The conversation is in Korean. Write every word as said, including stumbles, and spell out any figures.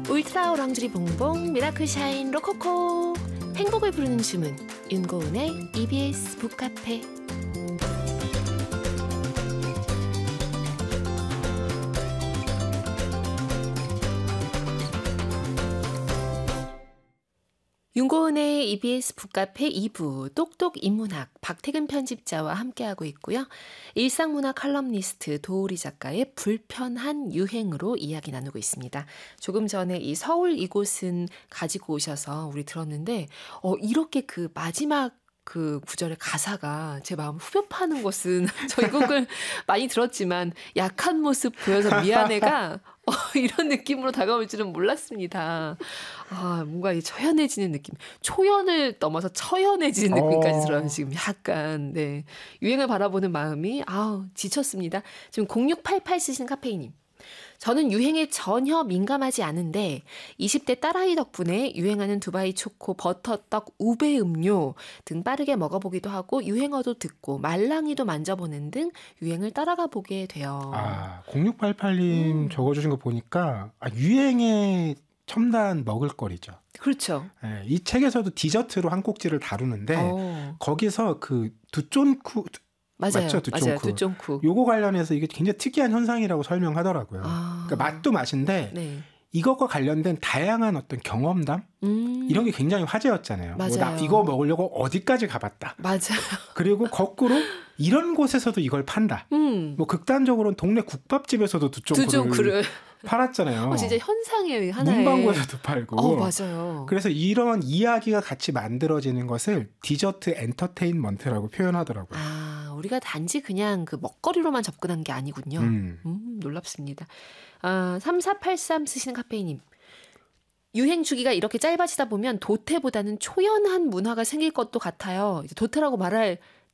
울트라 오랑주리 봉봉 미라클 샤인 로코코 행복을 부르는 주문 윤고은의 이비에스 북카페. 윤고은의 이비에스 북카페 이 부 똑똑 인문학 박태근 편집자와 함께하고 있고요. 일상문화 칼럼니스트 도우리 작가의 불편한 유행으로 이야기 나누고 있습니다. 조금 전에 이 서울 이곳은 가지고 오셔서 우리 들었는데 어, 이렇게 그 마지막 그 구절의 가사가 제 마음 후벼 파는 것은 저 이 곡을 많이 들었지만 약한 모습 보여서 미안해가 어, 이런 느낌으로 다가올 줄은 몰랐습니다. 아, 뭔가 이 처연해지는 느낌. 초연을 넘어서 처연해지는 느낌까지 어. 들어요. 지금 약간 네 유행을 바라보는 마음이 아우 지쳤습니다. 지금 공육팔팔 쓰시는 카페이님. 저는 유행에 전혀 민감하지 않은데 이십 대 딸아이 덕분에 유행하는 두바이 초코, 버터떡, 우베 음료 등 빠르게 먹어보기도 하고 유행어도 듣고 말랑이도 만져보는 등 유행을 따라가 보게 돼요. 아, 공육팔팔님 음. 적어주신 거 보니까 아, 유행의 첨단 먹을거리죠. 그렇죠. 네, 이 책에서도 디저트로 한 꼭지를 다루는데 어. 거기서 그 두쫀쿠 맞아요. 맞죠? 두쫑쿠. 맞아요. 두쫑쿠. 요거 관련해서 이게 굉장히 특이한 현상이라고 설명하더라고요. 아. 그러니까 맛도 맛인데 네. 이것과 관련된 다양한 어떤 경험담 음. 이런 게 굉장히 화제였잖아요. 뭐 나 맞아요. 이거 먹으려고 어디까지 가봤다. 맞아요. 그리고 거꾸로 이런 곳에서도 이걸 판다. 음. 뭐 극단적으로는 동네 국밥집에서도 두쫑쿠를 두쫑쿠를 팔았잖아요. 어, 진짜 현상의 하나의 문방구에서도 팔고. 어, 맞아요. 그래서 이런 이야기가 같이 만들어지는 것을 디저트 엔터테인먼트라고 표현하더라고요. 아, 우리가 단지 그냥 그 먹거리로만 접근한 게 아니군요. 음. 음, 놀랍습니다. 아, 삼사팔삼 쓰시는 카페이님. 유행 주기가 이렇게 짧아지다 보면 도태보다는 초연한 문화가 생길 것도 같아요. 이제 도태라고 말할